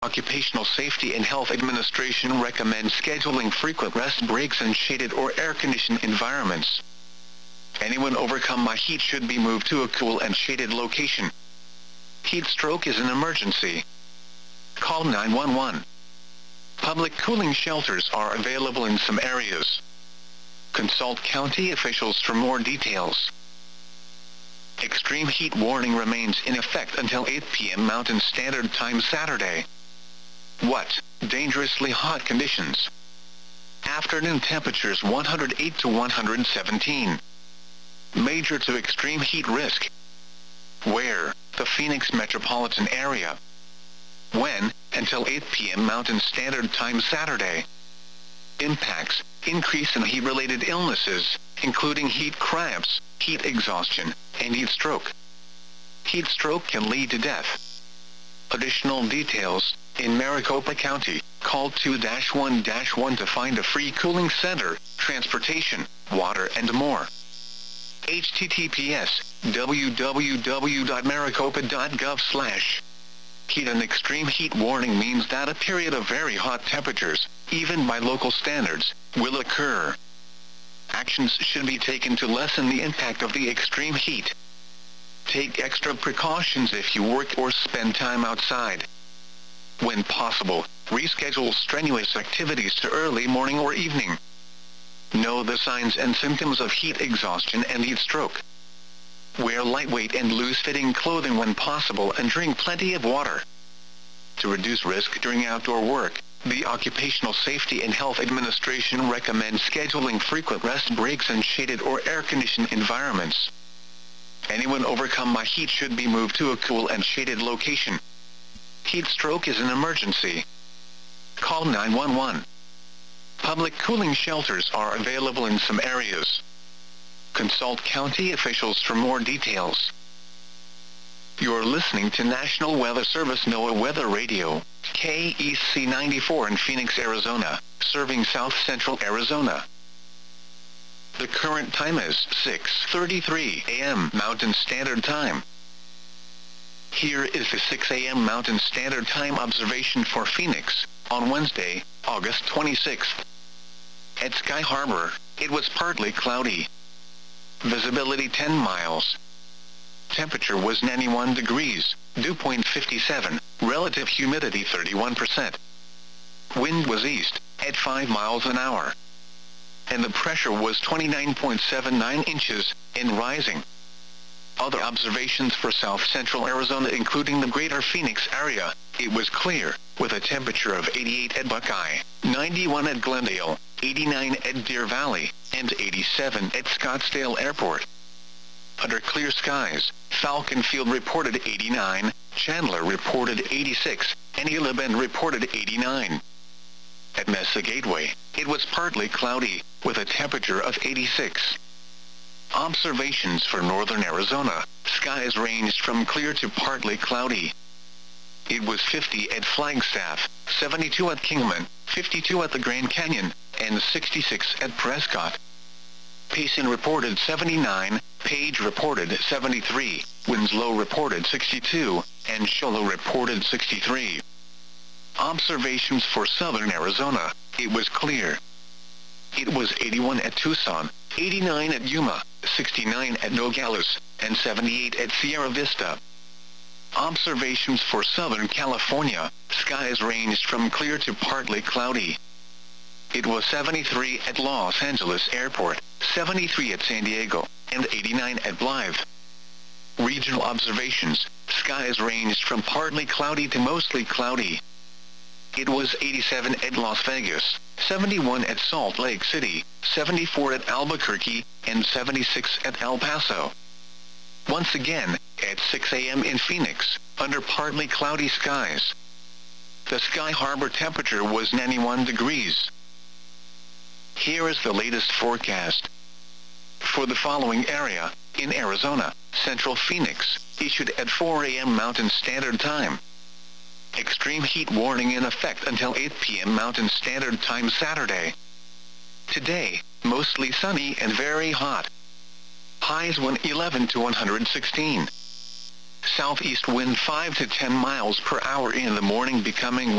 Occupational Safety and Health Administration recommends scheduling frequent rest breaks in shaded or air-conditioned environments. Anyone overcome by heat should be moved to a cool and shaded location. Heat stroke is an emergency. Call 911. Public cooling shelters are available in some areas. Consult county officials for more details. Extreme heat warning remains in effect until 8 p.m. Mountain Standard Time Saturday. What? Dangerously hot conditions. Afternoon temperatures 108 to 117. Major to extreme heat risk. Where? The Phoenix metropolitan area. When? Until 8 p.m. Mountain Standard Time Saturday. Impacts: increase in heat-related illnesses, including heat cramps, heat exhaustion, and heat stroke. Heat stroke can lead to death. Additional details: in Maricopa County, call 2-1-1 to find a free cooling center, transportation, water and more. https://www.maricopa.gov/. Heat and extreme heat warning means that a period of very hot temperatures, even by local standards, will occur. Actions should be taken to lessen the impact of the extreme heat. Take extra precautions if you work or spend time outside. When possible, reschedule strenuous activities to early morning or evening. Know the signs and symptoms of heat exhaustion and heat stroke. Wear lightweight and loose-fitting clothing when possible and drink plenty of water. To reduce risk during outdoor work, the Occupational Safety and Health Administration recommends scheduling frequent rest breaks in shaded or air-conditioned environments. Anyone overcome by heat should be moved to a cool and shaded location. Heat stroke is an emergency. Call 911. Public cooling shelters are available in some areas. Consult county officials for more details. You're listening to National Weather Service NOAA Weather Radio, KEC 94 in Phoenix, Arizona, serving South Central Arizona. The current time is 6:33 a.m. Mountain Standard Time. Here is the 6 a.m. Mountain Standard Time observation for Phoenix, on Wednesday, August 26th. At Sky Harbor, it was partly cloudy. Visibility 10 miles. Temperature was 91 degrees, dew point 57, relative humidity 31%. Wind was east, at 5 miles an hour. And the pressure was 29.79 inches, and rising. Other observations for South Central Arizona including the greater Phoenix area, it was clear, with a temperature of 88 at Buckeye, 91 at Glendale, 89 at Deer Valley, and 87 at Scottsdale Airport. Under clear skies, Falcon Field reported 89, Chandler reported 86, and Gila Bend reported 89. At Mesa Gateway, it was partly cloudy, with a temperature of 86. Observations for northern Arizona, skies ranged from clear to partly cloudy. It was 50 at Flagstaff, 72 at Kingman, 52 at the Grand Canyon, and 66 at Prescott. Payson reported 79, Page reported 73, Winslow reported 62, and Show Low reported 63. Observations for southern Arizona, it was clear. It was 81 at Tucson, 89 at Yuma, 69 at Nogales, and 78 at Sierra Vista. Observations for Southern California, skies ranged from clear to partly cloudy. It was 73 at Los Angeles Airport, 73 at San Diego, and 89 at Blythe. Regional observations, skies ranged from partly cloudy to mostly cloudy. It was 87 at Las Vegas, 71 at Salt Lake City, 74 at Albuquerque, and 76 at El Paso. Once again, at 6 a.m. in Phoenix, under partly cloudy skies. The Sky Harbor temperature was 91 degrees. Here is the latest forecast. For the following area, in Arizona, Central Phoenix, issued at 4 a.m. Mountain Standard Time. Extreme heat warning in effect until 8 p.m. Mountain Standard Time Saturday. Today, mostly sunny and very hot. Highs 111 to 116. Southeast wind 5 to 10 miles per hour in the morning, becoming